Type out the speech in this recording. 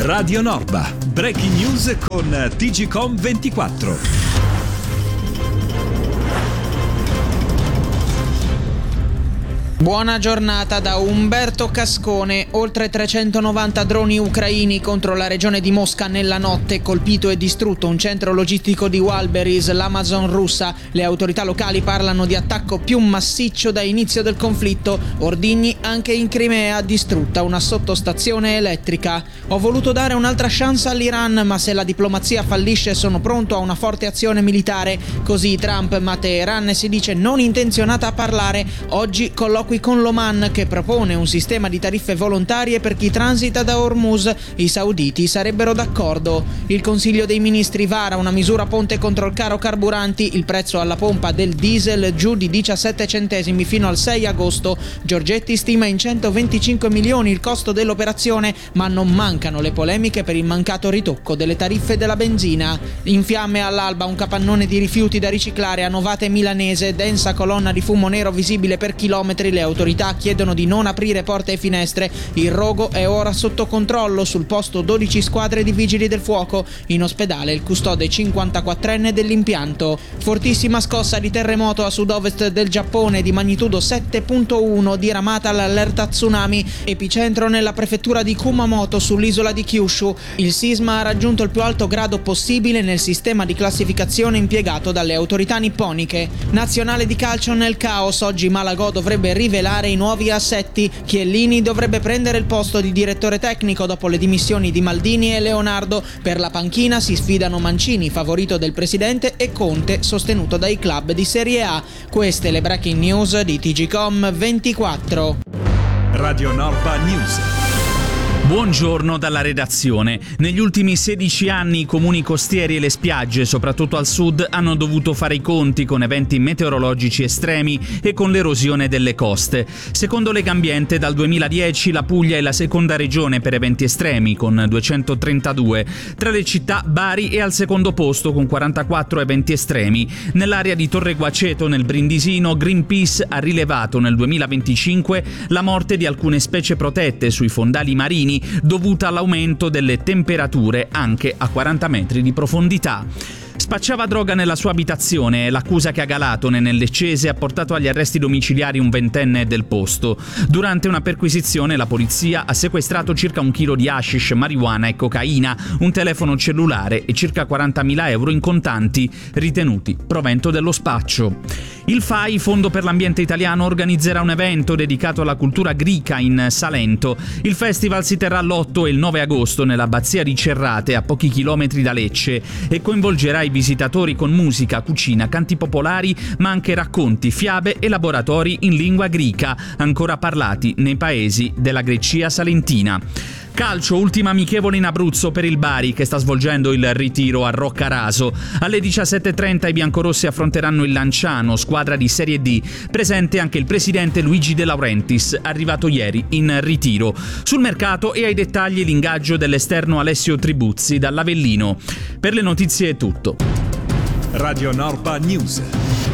Radio Norba, breaking news con TGcom 24. Buona giornata da Umberto Cascone. Oltre 390 droni ucraini contro la regione di Mosca nella notte. Colpito e distrutto un centro logistico di Walberis, l'Amazon russa. Le autorità locali parlano di attacco più massiccio da inizio del conflitto. Ordigni anche in Crimea, distrutta una sottostazione elettrica. Ho voluto dare un'altra chance all'Iran, ma se la diplomazia fallisce sono pronto a una forte azione militare. Così Trump, ma Teheran si dice non intenzionata a parlare. Oggi colloqui con l'Oman che propone un sistema di tariffe volontarie per chi transita da Hormuz. I sauditi sarebbero d'accordo. Il Consiglio dei Ministri vara una misura ponte contro il caro carburanti. Il prezzo alla pompa del diesel giù di 17 centesimi fino al 6 agosto. Giorgetti stima in 125 milioni il costo dell'operazione, ma non mancano le polemiche per il mancato ritocco delle tariffe della benzina. In fiamme all'alba un capannone di rifiuti da riciclare a Novate Milanese, densa colonna di fumo nero visibile per chilometri. Le autorità chiedono di non aprire porte e finestre. Il rogo è ora sotto controllo. Sul posto 12 squadre di vigili del fuoco. In ospedale il custode 54enne dell'impianto. Fortissima scossa di terremoto a sud-ovest del Giappone di magnitudo 7.1, diramata l'allerta tsunami. Epicentro nella prefettura di Kumamoto sull'isola di Kyushu. Il sisma ha raggiunto il più alto grado possibile nel sistema di classificazione impiegato dalle autorità nipponiche. Nazionale di calcio nel caos. Oggi Malagò dovrebbe rivelare i nuovi assetti. Chiellini dovrebbe prendere il posto di direttore tecnico dopo le dimissioni di Maldini e Leonardo. Per la panchina si sfidano Mancini, favorito del presidente, e Conte, sostenuto dai club di Serie A. Queste le breaking news di TGcom 24. Radio Norba News. Buongiorno dalla redazione. Negli ultimi 16 anni i comuni costieri e le spiagge, soprattutto al sud, hanno dovuto fare i conti con eventi meteorologici estremi e con l'erosione delle coste. Secondo Legambiente, dal 2010 la Puglia è la seconda regione per eventi estremi, con 232. Tra le città, Bari è al secondo posto, con 44 eventi estremi. Nell'area di Torre Guaceto, nel Brindisino, Greenpeace ha rilevato nel 2025 la morte di alcune specie protette sui fondali marini dovuta all'aumento delle temperature anche a 40 metri di profondità. Spacciava droga nella sua abitazione e l'accusa che a Galatone, nel Leccese, ha portato agli arresti domiciliari un ventenne del posto. Durante una perquisizione la polizia ha sequestrato circa 1 chilo di hashish, marijuana e cocaina, un telefono cellulare e circa 40.000 euro in contanti, ritenuti provento dello spaccio. Il FAI, Fondo per l'Ambiente Italiano, organizzerà un evento dedicato alla cultura grica in Salento. Il festival si terrà l'8 e il 9 agosto nell'abbazia di Cerrate, a pochi chilometri da Lecce, e coinvolgerà i visitatori con musica, cucina, canti popolari, ma anche racconti, fiabe e laboratori in lingua greca, ancora parlati nei paesi della Grecia salentina. Calcio, ultima amichevole in Abruzzo per il Bari, che sta svolgendo il ritiro a Roccaraso. Alle 17:30 i biancorossi affronteranno il Lanciano, squadra di Serie D. Presente anche il presidente Luigi De Laurentiis, arrivato ieri in ritiro. Sul mercato e ai dettagli l'ingaggio dell'esterno Alessio Tribuzzi dall'Avellino. Per le notizie è tutto. Radio Norba News.